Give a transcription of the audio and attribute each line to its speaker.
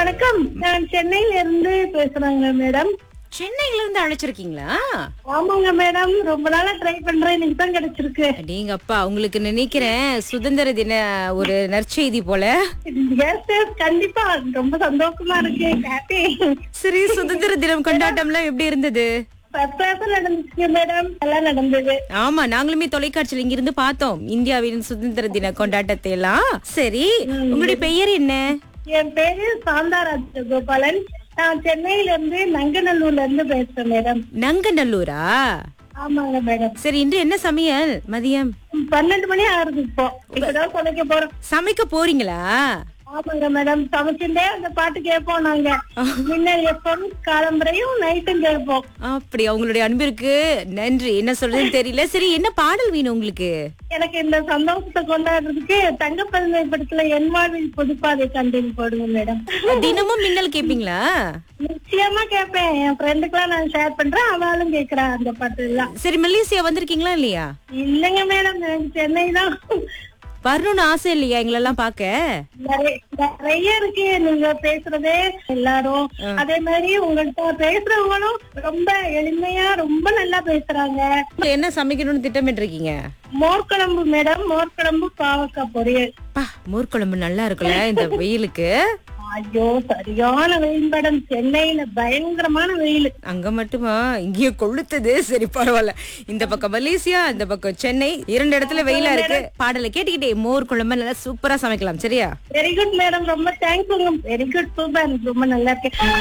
Speaker 1: வணக்கம். நான் சென்னையில இருந்து பேசுறேங்க மேடம்.
Speaker 2: சென்னையில இருந்து அழைச்சிருக்கீங்களா?
Speaker 1: ஆமாங்க மேடம், ரொம்ப நாளா ட்ரை பண்றேன், இன்னைக்கு தான் கிடைச்சிருக்கு.
Speaker 2: நீங்க அப்பா உங்களுக்கு நினைக்கிறேன் சுதந்திர தின ஒரு நற்செய்தி போல.
Speaker 1: எஸ் எஸ், கண்டிப்பா ரொம்ப சந்தோஷமா இருக்கு. ஹாப்பி.
Speaker 2: சரி, சுதந்திர தினம் கொண்டாட்டம்லாம் எப்படி இருந்தது?
Speaker 1: சர்ப்ரைஸா நடந்துச்சு மேடம், எல்லாம் நடந்தது.
Speaker 2: ஆமா, நாங்களுமே தொலைக்காட்சியில இங்க இருந்து பார்த்தோம் இந்தியாவின் சுதந்திர தின கொண்டாட்டத்தை எல்லாம். சரி, உங்களுடைய பெயர் என்ன?
Speaker 1: என் பேரு சாந்தா ராஜகோபாலன். நான் சென்னையில இருந்து நங்கநல்லூர்ல இருந்து பேசுறேன் மேடம்.
Speaker 2: நங்கநல்லூரா?
Speaker 1: ஆமாங்க மேடம்.
Speaker 2: சரி, இன்று என்ன சமையல் மதியம்?
Speaker 1: 12 மணி ஆகுது. இப்பதான் சமைக்க போறோம்.
Speaker 2: சமைக்க போறீங்களா?
Speaker 1: ஆமாங்க மேடம், சமைச்சுட்டே அந்த பாட்டு கேட்போம் நாங்க. மின்னல் எப்பவும் காலம்பரையும் நைட்டும் கேட்போம்.
Speaker 2: அப்படி உங்களுடைய அன்பிற்கு நன்றி. என்ன சொல்றதுன்னு தெரியல. சரி, என்ன பாடல் வேணும் உங்களுக்கு?
Speaker 1: எனக்கு இந்த சந்தோஷத்தை கொண்டாடுறதுக்கு தங்கப்பதிமை படத்துல என் வாழ்வில் புதுப்பாதை கண்டேன் போடுங்க மேடம்.
Speaker 2: தினமும் மின்னல் கேப்பீங்களா?
Speaker 1: நிச்சயமா கேட்பேன். என் ஃப்ரெண்டுக்கெல்லாம் நான் ஷேர் பண்றேன், அவளும் கேக்குறா அந்த பாட்டு எல்லாம்.
Speaker 2: சரி, மலேசியா வந்திருக்கீங்களா இல்லையா?
Speaker 1: இல்லைங்க மேடம், எனக்கு சென்னை தான்.
Speaker 2: வரணும்னு ஆசை இல்லையா எங்களெல்லாம் பாக்க?
Speaker 1: நிறைய இருக்கு நீங்க பேசுறதே. எல்லாரும் அதே மாதிரி உங்கள்கிட்ட பேசுறவங்களும் ரொம்ப எளிமையா ரொம்ப நல்லா பேசுறாங்க.
Speaker 2: என்ன சமைக்கணும்னு திட்டமிட்டு இருக்கீங்க?
Speaker 1: மோர்க்குழம்பு மேடம், மோர்க்குழம்பு பாவக்காய் பொரியல்.
Speaker 2: மோர் குழம்பு நல்லா இருக்குல்ல இந்த வெயிலுக்கு?
Speaker 1: ஐயோ, சரியான வெயில் மேடம், சென்னையில பயங்கரமான வெயில்.
Speaker 2: அங்க மட்டுமா? இங்கேயே கொளுத்துது. சரி, பரவாயில்ல. இந்த பக்கம் மலேசியா, இந்த பக்கம் சென்னை, 2 இடத்துல வெயிலா இருக்கு. பாடலை கேட்டுக்கிட்டே மோர் குழம்பு நல்லா சூப்பரா சமைக்கலாம். சரியா?
Speaker 1: வெரி குட் மேடம், ரொம்ப தேங்க்ஸ். வெரி குட், சூப்பர், ரொம்ப நல்லா இருக்கு.